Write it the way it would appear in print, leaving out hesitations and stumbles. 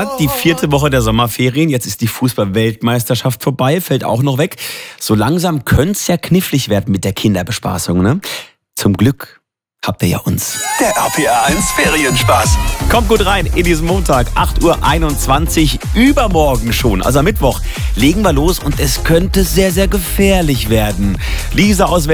die 4. Woche der Sommerferien. Jetzt ist die Fußball-Weltmeisterschaft vorbei, fällt auch noch weg. So langsam könnte es ja knifflig werden mit der Kinderbespaßung, ne? Zum Glück habt ihr ja uns. Der RPR 1 Ferienspaß. Kommt gut rein in diesen Montag, 8:21 Uhr, übermorgen schon, also am Mittwoch, legen wir los und es könnte sehr, sehr gefährlich werden. Lisa aus